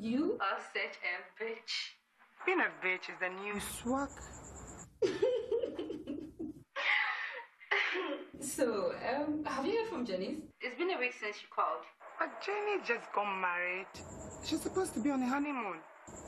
You? are such a bitch. Being a bitch is the new swag. So, have you heard from Janice? It's been a week since she called. But Jenny just got married. She's supposed to be on a honeymoon.